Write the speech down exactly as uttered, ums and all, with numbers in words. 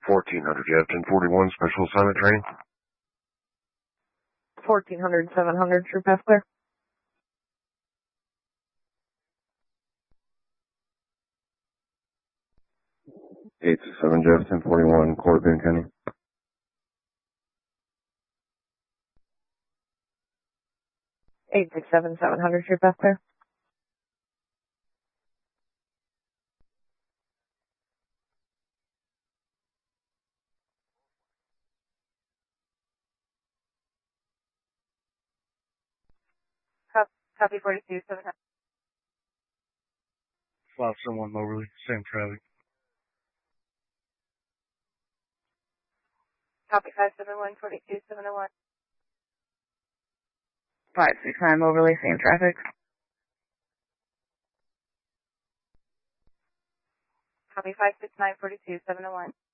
fourteen hundred, you have ten forty-one, special assignment training. fourteen hundred, seven hundred, true path clear. eight six seven, Jeff, ten forty-one, Court Boone County. eight six seven, seven hundred, true path clear. Copy forty-two, seven hundred. five seven one Moberly, same traffic. Copy five seven one, forty-two, seven oh one. five six nine Moberly, same traffic. Copy five six nine, forty-two, seven oh one.